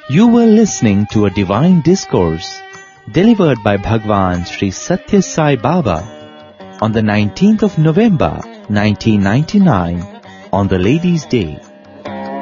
You were listening to a divine discourse delivered by Bhagwan Sri Satya Sai Baba on the 19th of November 1999 on the Ladies' Day.